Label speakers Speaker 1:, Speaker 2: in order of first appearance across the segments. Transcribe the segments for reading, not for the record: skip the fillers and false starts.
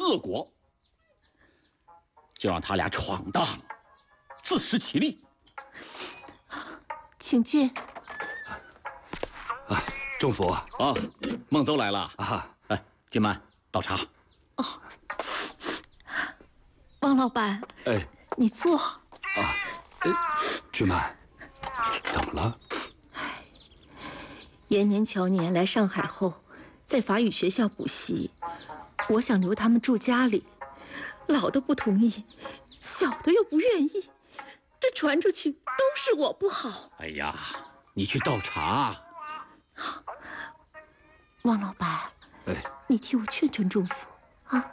Speaker 1: 恶果，就让他俩闯荡，自食其力。
Speaker 2: 请进。
Speaker 3: 啊，仲甫
Speaker 1: 啊，孟邹来了
Speaker 3: 啊！
Speaker 1: 哎，君曼，倒茶。
Speaker 2: 哦，王老板，
Speaker 3: 哎，
Speaker 2: 你坐。
Speaker 3: 啊，君曼，怎么了？
Speaker 2: 延年、乔年来上海后，在法语学校补习，我想留他们住家里，老的不同意，小的又不愿意，这传出去都是我不好。
Speaker 1: 哎呀，你去倒茶。
Speaker 2: 王老板，
Speaker 3: 哎，
Speaker 2: 你替我劝劝仲甫啊。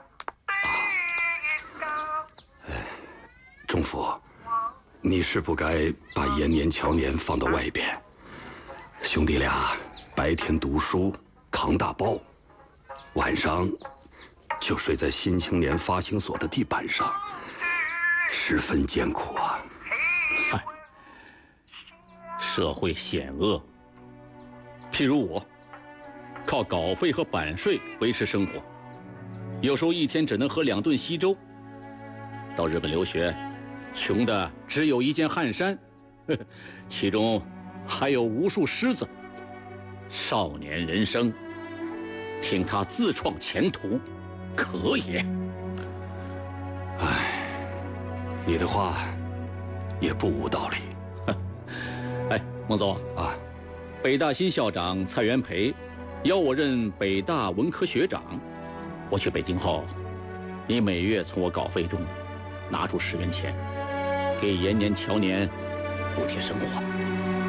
Speaker 3: 仲甫，你是不该把延年、乔年放到外边。兄弟俩白天读书扛大包，晚上就睡在新青年发行所的地板上，十分艰苦啊。
Speaker 1: 嗨，社会险恶，譬如我，靠稿费和版税维持生活，有时候一天只能喝2顿稀粥。到日本留学，穷的只有一件汗衫，其中还有无数虱子。少年人生，听他自创前途，可也。
Speaker 3: 唉，你的话也不无道理。
Speaker 1: 哎，孟总
Speaker 3: 啊，
Speaker 1: 北大新校长蔡元培邀我任北大文科学长。我去北京后，你每月从我稿费中拿出10元钱，给延年、乔年补贴生活。